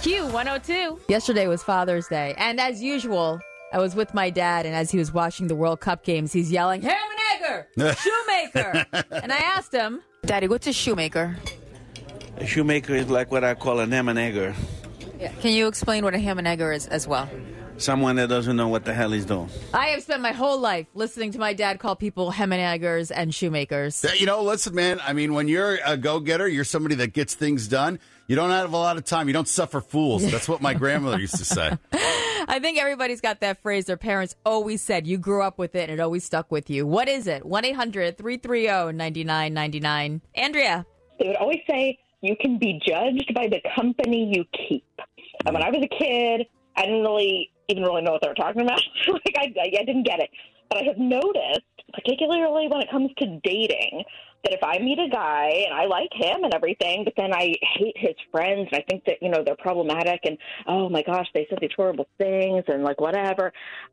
Q102. Yesterday was Father's Day, and as usual, I was with my dad, and as he was watching the World Cup games, he's yelling, "Ham and egger! Shoemaker!" And I asked him, "Daddy, what's a shoemaker?" A shoemaker is like what I call an ham and egger. Yeah. Can you explain what a ham and egger is as well? Someone that doesn't know what the hell he's doing. I have spent my whole life listening to my dad call people ham and eggers and shoemakers. You know, listen, man, I mean, when you're a go-getter, you're somebody that gets things done. You don't have a lot of time. You don't suffer fools. That's what my grandmother used to say. I think everybody's got that phrase their parents always said. You grew up with it, and it always stuck with you. What is it? 1-800-330-9999. Andrea. They would always say, you can be judged by the company you keep. And when I was a kid, I didn't really know what they were talking about. I didn't get it. But I have noticed, particularly when it comes to dating, that if I meet a guy and I like him and everything, but then I hate his friends and I think that, they're problematic and, oh my gosh, they said these horrible things and whatever.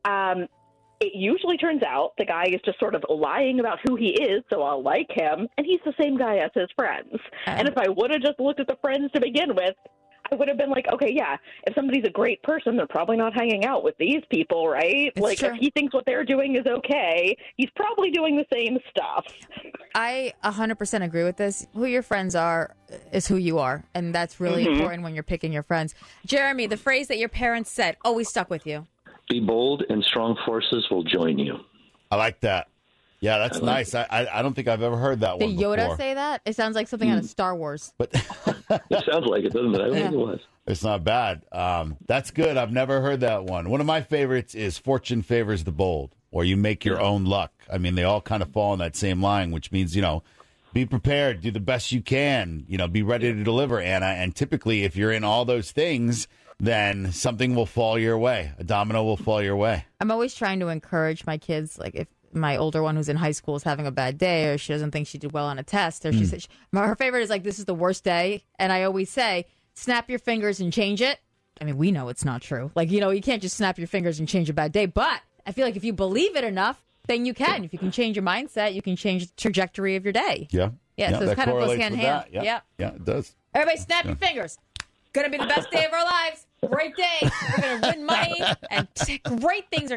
It usually turns out the guy is just sort of lying about who he is, so I'll like him, and he's the same guy as his friends. And if I would have just looked at the friends to begin with, I would have been like, okay, yeah, if somebody's a great person, they're probably not hanging out with these people, right? It's true. If he thinks what they're doing is okay, he's probably doing the same stuff. I 100% agree with this. Who your friends are is who you are, and that's really important when you're picking your friends. Jeremy, the phrase that your parents said always stuck with you. Be bold and strong forces will join you. I like that. Yeah, that's nice. I don't think I've ever heard that one Did Yoda before. say that? It sounds like something out of Star Wars. But It sounds like it, doesn't it? I don't think it was. it's not bad. That's good. I've never heard that one. One of my favorites is fortune favors the bold, or you make your own luck. I mean, they all kind of fall in that same line, which means, be prepared, do the best you can, be ready to deliver, Anna. And typically, if you're in all those things, then something will fall your way. A domino will fall your way. I'm always trying to encourage my kids, like if my older one who's in high school is having a bad day or she doesn't think she did well on a test, or she said her favorite is like, this is the worst day. And I always say, snap your fingers and change it. I mean, we know it's not true. You can't just snap your fingers and change a bad day. But I feel like if you believe it enough, then you can. If you can change your mindset, you can change the trajectory of your day. Yeah. Yeah, so it kind of goes hand in hand. Yeah, it does. Everybody snap your fingers. Going to be the best day of our lives. Great day. We're going to win money and great things are